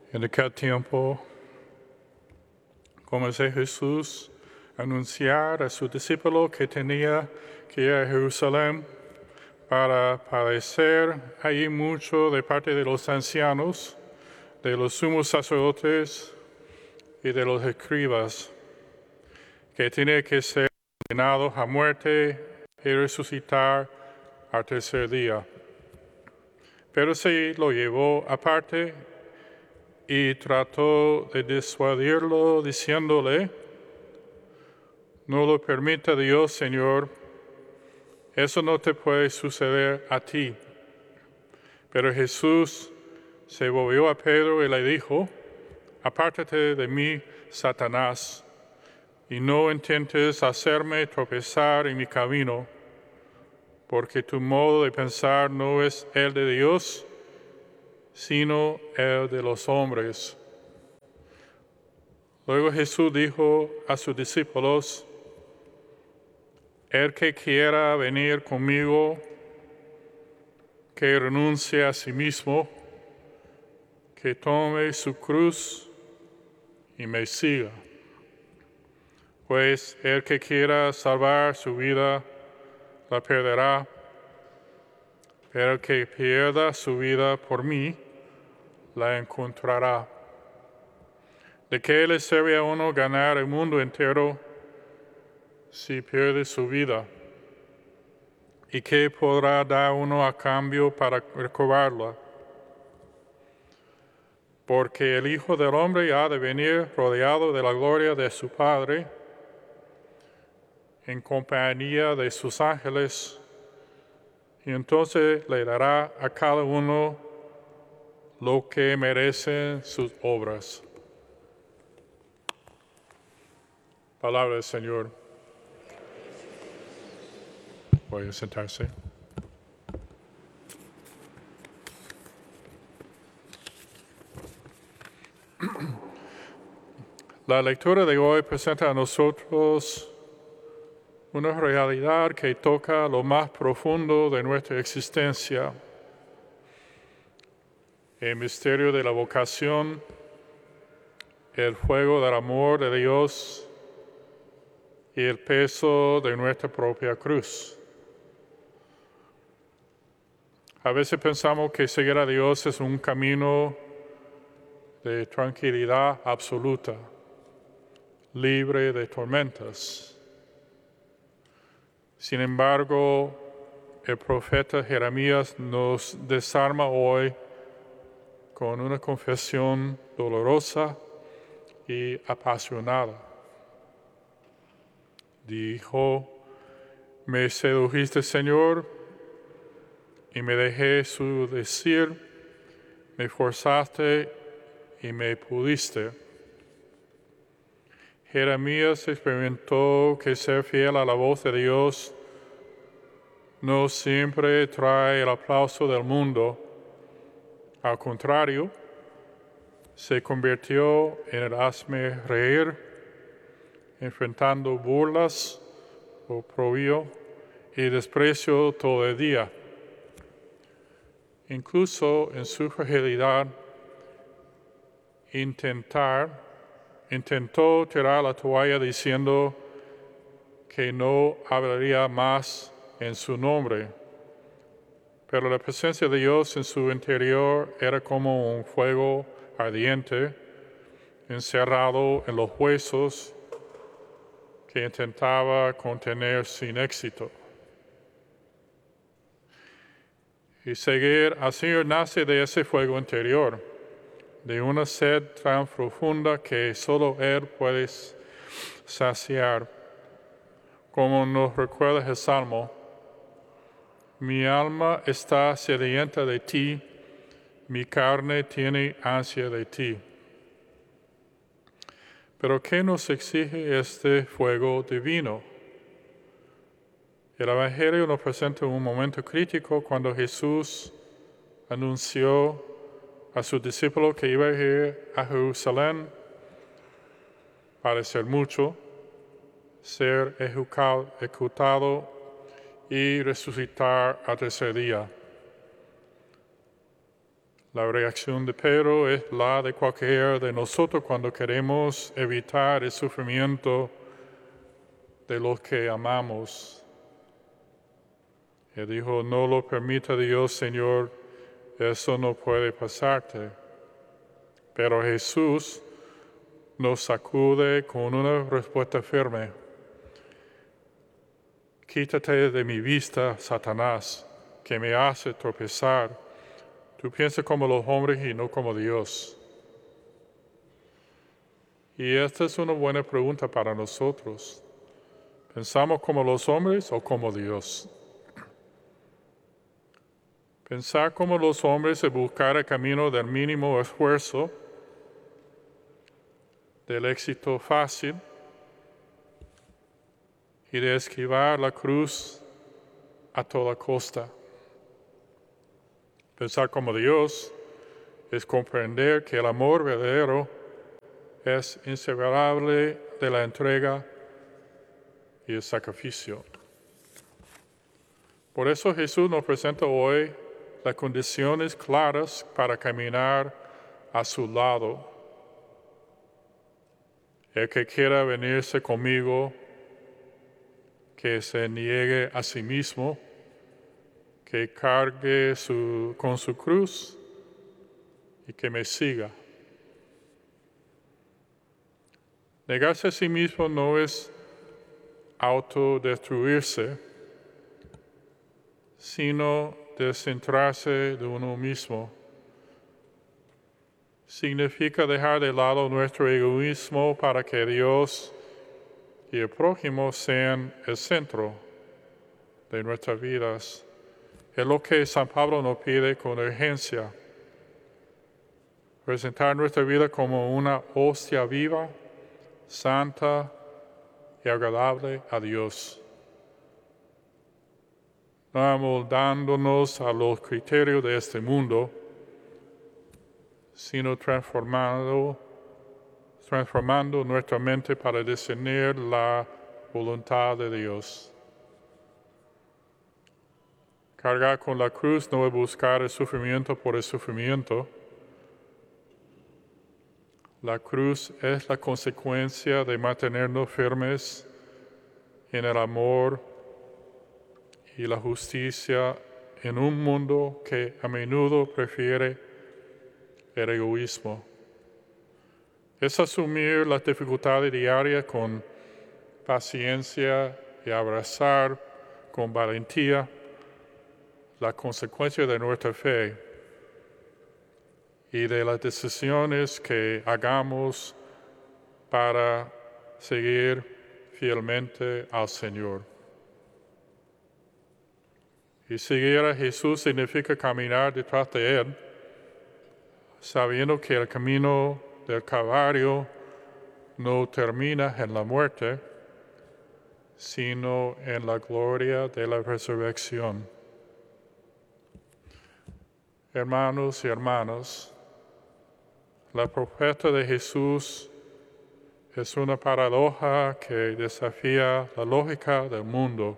En aquel tiempo, comenzó Jesús a anunciar a sus discípulos que tenía que ir a Jerusalén para padecer allí mucho de parte de los ancianos, de los sumos sacerdotes y de los escribas, que tenía que ser condenado a muerte y resucitar al tercer día. Pero se lo llevó aparte y trató de disuadirlo diciéndole: no lo permita Dios, Señor, eso no te puede suceder a ti. Pero Jesús se volvió a Pedro y le dijo: apártate de mí, Satanás, y no intentes hacerme tropezar en mi camino, porque tu modo de pensar no es el de Dios, sino el de los hombres. Luego Jesús dijo a sus discípulos: el que quiera venir conmigo, que renuncie a sí mismo, que tome su cruz y me siga. Pues el que quiera salvar su vida, la perderá, pero el que pierda su vida por mí, la encontrará. ¿De qué le sirve a uno ganar el mundo entero si pierde su vida? ¿Y qué podrá dar uno a cambio para recobrarla? Porque el Hijo del Hombre ha de venir rodeado de la gloria de su Padre, en compañía de sus ángeles, y entonces le dará a cada uno lo que merecen sus obras. Palabra del Señor. Voy a sentarse. La lectura de hoy presenta a nosotros una realidad que toca lo más profundo de nuestra existencia: el misterio de la vocación, el fuego del amor de Dios y el peso de nuestra propia cruz. A veces pensamos que seguir a Dios es un camino de tranquilidad absoluta, libre de tormentas. Sin embargo, el profeta Jeremías nos desarma hoy con una confesión dolorosa y apasionada. Dijo: me sedujiste, Señor, y me dejé seducir, me forzaste y me pudiste. Jeremías experimentó que ser fiel a la voz de Dios no siempre trae el aplauso del mundo. Al contrario, se convirtió en el hazme reír, enfrentando burlas, oprobio y desprecio todo el día. Incluso en su fragilidad, intentó tirar la toalla diciendo que no hablaría más en su nombre. Pero la presencia de Dios en su interior era como un fuego ardiente, encerrado en los huesos, que intentaba contener sin éxito. Y seguir al Señor nace de ese fuego interior, de una sed tan profunda que solo Él puede saciar. Como nos recuerda el Salmo: mi alma está sedienta de ti, mi carne tiene ansia de ti. Pero ¿qué nos exige este fuego divino? El Evangelio nos presenta un momento crítico cuando Jesús anunció a sus discípulos que iba a ir a Jerusalén, padecer mucho, ser ejecutado y resucitar al tercer día. La reacción de Pedro es la de cualquiera de nosotros cuando queremos evitar el sufrimiento de los que amamos. Él dijo, no lo permita Dios, Señor, eso no puede pasarte. Pero Jesús nos sacude con una respuesta firme. Quítate de mi vista, Satanás, que me hace tropezar. Tú piensas como los hombres y no como Dios. Y esta es una buena pregunta para nosotros. ¿Pensamos como los hombres o como Dios? Pensar como los hombres es buscar el camino del mínimo esfuerzo, del éxito fácil y de esquivar la cruz a toda costa. Pensar como Dios es comprender que el amor verdadero es inseparable de la entrega y el sacrificio. Por eso Jesús nos presenta hoy las condiciones claras para caminar a su lado. El que quiera venirse conmigo, que se niegue a sí mismo, que cargue con su cruz y que me siga. Negarse a sí mismo no es autodestruirse, sino descentrarse de uno mismo. Significa dejar de lado nuestro egoísmo para que Dios y el prójimo sean el centro de nuestras vidas. Es lo que San Pablo nos pide con urgencia. Presentar nuestra vida como una hostia viva, santa y agradable a Dios. No amoldándonos a los criterios de este mundo, sino transformando nuestra mente para discernir la voluntad de Dios. Cargar con la cruz no es buscar el sufrimiento por el sufrimiento. La cruz es la consecuencia de mantenernos firmes en el amor y la justicia en un mundo que a menudo prefiere el egoísmo. Es asumir las dificultades diarias con paciencia y abrazar con valentía la consecuencia de nuestra fe y de las decisiones que hagamos para seguir fielmente al Señor. Y seguir a Jesús significa caminar detrás de Él, sabiendo que el camino del Calvario no termina en la muerte, sino en la gloria de la resurrección. Hermanos y hermanas, la propuesta de Jesús es una paradoja que desafía la lógica del mundo.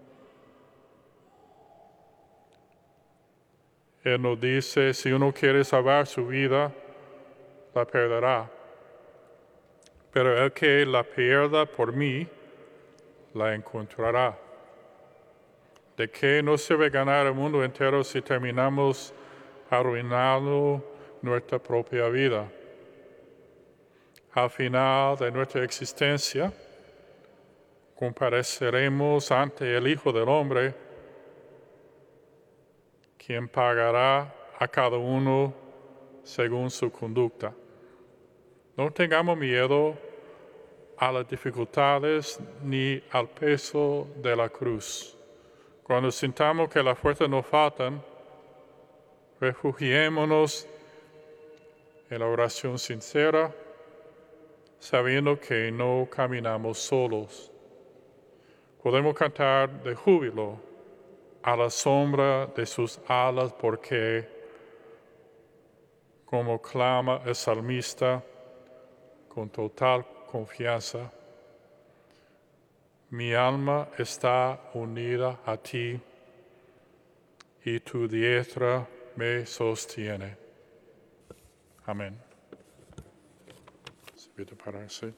Él nos dice, si uno quiere salvar su vida, la perderá. Pero el que la pierda por mí, la encontrará. ¿De qué nos sirve ganar el mundo entero si terminamos arruinando nuestra propia vida? Al final de nuestra existencia, compareceremos ante el Hijo del Hombre, quien pagará a cada uno según su conducta. No tengamos miedo a las dificultades ni al peso de la cruz. Cuando sintamos que las fuerzas nos faltan, refugiémonos en la oración sincera, sabiendo que no caminamos solos. Podemos cantar de júbilo a la sombra de sus alas, porque, como clama el salmista con total confianza, mi alma está unida a ti y tu diestra me sostiene. Amén. Se puede pararse.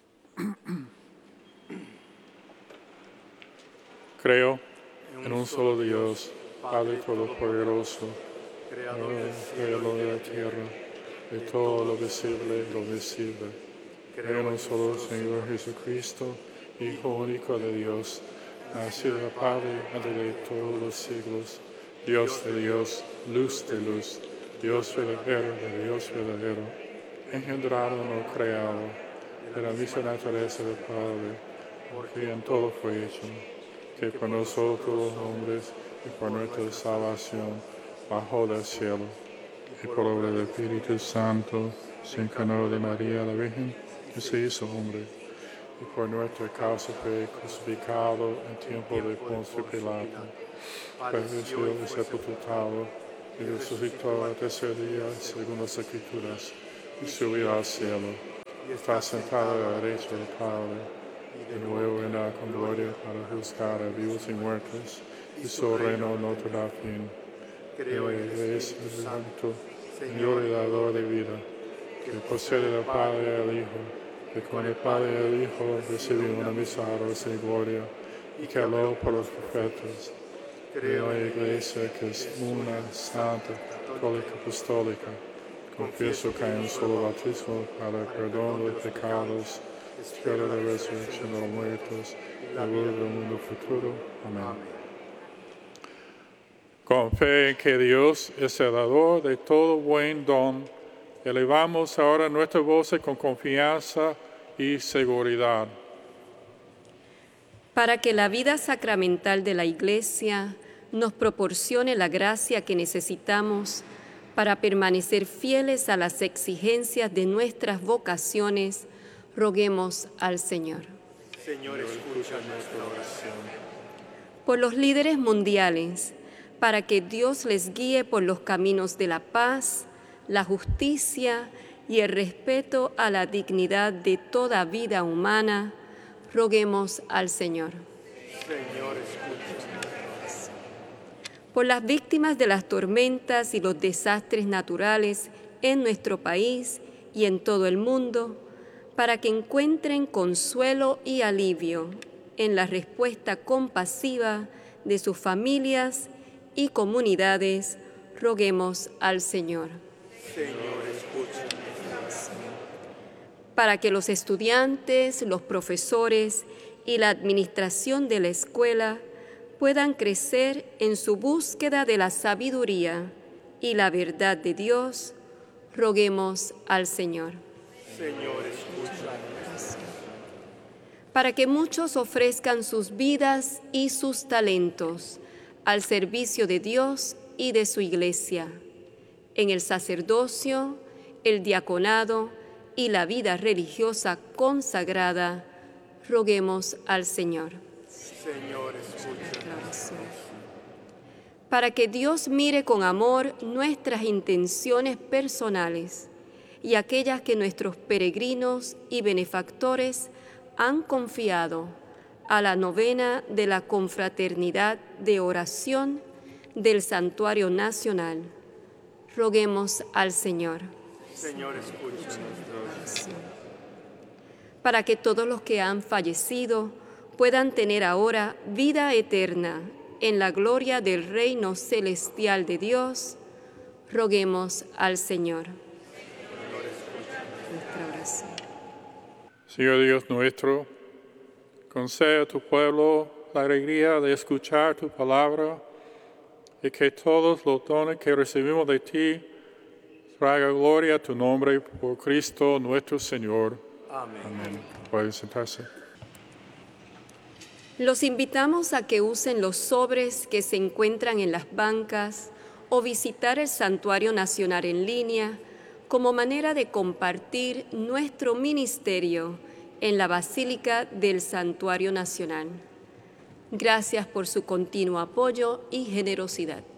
Creo en un solo Dios, Padre Todopoderoso, creador del cielo y de la tierra, de todo lo visible y lo invisible. Creo en un solo Señor Jesucristo, Hijo único de Dios, nacido del Padre antes de todos los siglos, Dios de Dios, luz de luz, Dios verdadero de Dios verdadero, engendrado, no creado, de la misma naturaleza del Padre, porque en todo fue hecho, que por nosotros los hombres y por nuestra salvación bajó del cielo, y por obra del Espíritu Santo se encarnó de María la Virgen y se hizo hombre, y por nuestra causa fue crucificado en tiempo de Poncio Pilato, padeció y sepultado, y resucitó al tercer día según las Escrituras, y subió al cielo, y está sentado a la derecha del Padre, y luego vendrá con gloria para juzgar a vivos y muertos, y su reino no tendrá fin. Creo en Iglesia Santo, Señor y dador de vida, que procede del Padre y del Hijo, que con el Padre y el Hijo recibió una misaros y gloria, y que habló por los profetas. Creo en la Iglesia que es una, santa, católica, apostólica. Confieso que hay un solo bautismo para el perdón de los pecados, espero la resurrección de los muertos, la vida del mundo futuro. Amén. Con fe en que Dios es el dador de todo buen don, elevamos ahora nuestras voces con confianza y seguridad. Para que la vida sacramental de la Iglesia nos proporcione la gracia que necesitamos para permanecer fieles a las exigencias de nuestras vocaciones, roguemos al Señor. Señor, escucha nuestra oración. Por los líderes mundiales, para que Dios les guíe por los caminos de la paz, la justicia y el respeto a la dignidad de toda vida humana, roguemos al Señor. Señor, escucha. Por las víctimas de las tormentas y los desastres naturales en nuestro país y en todo el mundo, para que encuentren consuelo y alivio en la respuesta compasiva de sus familias y comunidades, roguemos al Señor. Señor, escucha. Para que los estudiantes, los profesores y la administración de la escuela puedan crecer en su búsqueda de la sabiduría y la verdad de Dios, roguemos al Señor. Señor, escucha. Para que muchos ofrezcan sus vidas y sus talentos al servicio de Dios y de su Iglesia, en el sacerdocio, el diaconado y la vida religiosa consagrada, roguemos al Señor. Señor, escucha. Para que Dios mire con amor nuestras intenciones personales y aquellas que nuestros peregrinos y benefactores han confiado a la novena de la confraternidad de oración del Santuario Nacional, roguemos al Señor. Señor, escucha nuestra oración. Para que todos los que han fallecido puedan tener ahora vida eterna en la gloria del reino celestial de Dios, roguemos al Señor. Nuestra oración. Señor Dios nuestro, concede a tu pueblo la alegría de escuchar tu palabra y que todos los dones que recibimos de ti traigan gloria a tu nombre por Cristo nuestro Señor. Amén. Amén. Pueden sentarse. Los invitamos a que usen los sobres que se encuentran en las bancas o visitar el Santuario Nacional en línea como manera de compartir nuestro ministerio en la Basílica del Santuario Nacional. Gracias por su continuo apoyo y generosidad.